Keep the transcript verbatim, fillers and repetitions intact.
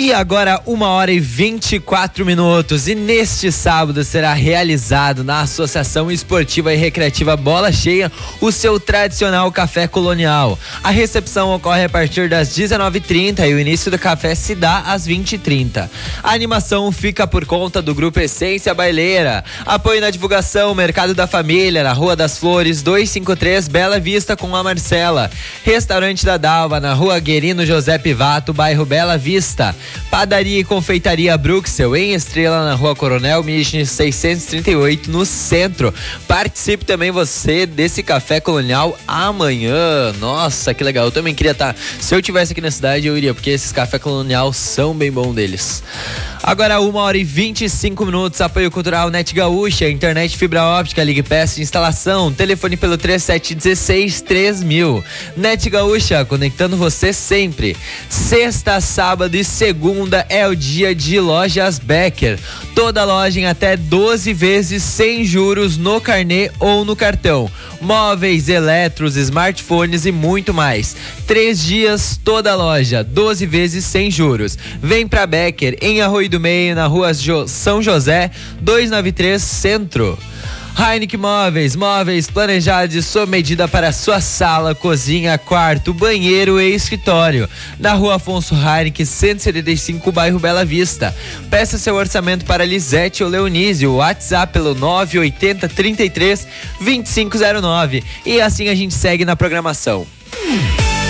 E agora, uma hora e vinte e quatro minutos. E neste sábado será realizado na Associação Esportiva e Recreativa Bola Cheia o seu tradicional café colonial. A recepção ocorre a partir das dezenove e trinta e o início do café se dá às vinte e trinta. A animação fica por conta do Grupo Essência Baileira. Apoio na divulgação: Mercado da Família, na Rua das Flores, duzentos e cinquenta e três, Bela Vista com a Marcela. Restaurante da Dalva, na Rua Guerino José Pivato, bairro Bela Vista. Padaria e Confeitaria Bruxel, em Estrela, na Rua Coronel Michnes, seiscentos e trinta e oito, no centro. Participe também você desse café colonial amanhã. Nossa, que legal. Eu também queria estar. Se eu tivesse aqui na cidade, eu iria, porque esses café colonial são bem bons deles. Agora, uma hora e vinte e cinco minutos. Apoio cultural Net Gaúcha, internet fibra óptica, ligue peça de instalação, telefone pelo trinta e sete dezesseis três mil. Net Gaúcha, conectando você sempre. Sexta, sábado e segunda é o dia de Lojas Becker. Toda loja em até doze vezes sem juros no carnê ou no cartão. Móveis, eletros, smartphones e muito mais. Três dias, toda loja, doze vezes sem juros. Vem pra Becker, em Arroio do Meio, na Rua jo- São José, duzentos e noventa e três, Centro. Heineken Móveis, móveis planejados sob medida para sua sala, cozinha, quarto, banheiro e escritório. Na Rua Afonso Heineken, cento e setenta e cinco, bairro Bela Vista. Peça seu orçamento para Lisete ou Leonísio, WhatsApp pelo nove oito zero, trinta e três, vinte e cinco zero nove. E assim a gente segue na programação.